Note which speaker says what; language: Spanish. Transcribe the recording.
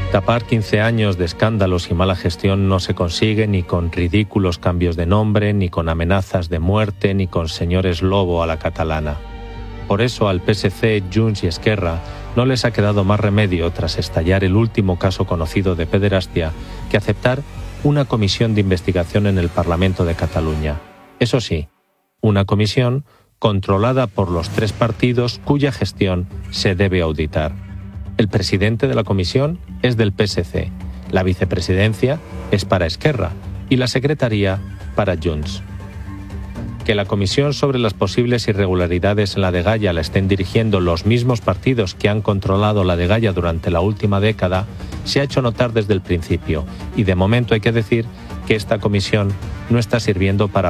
Speaker 1: Tapar 15 años de escándalos y mala gestión no se consigue ni con ridículos cambios de nombre, ni con amenazas de muerte, ni con señores lobo a la catalana. Por eso al PSC, Junts y Esquerra no les ha quedado más remedio, tras estallar el último caso conocido de pederastia, que aceptar una comisión de investigación en el Parlamento de Cataluña. Eso sí, una comisión controlada por los 3 partidos cuya gestión se debe auditar. El presidente de la comisión es del PSC, la vicepresidencia es para Esquerra y la secretaría para Junts. Que la comisión sobre las posibles irregularidades en la Dgaia la estén dirigiendo los mismos partidos que han controlado la Dgaia durante la última década se ha hecho notar desde el principio y de momento hay que decir que esta comisión no está sirviendo para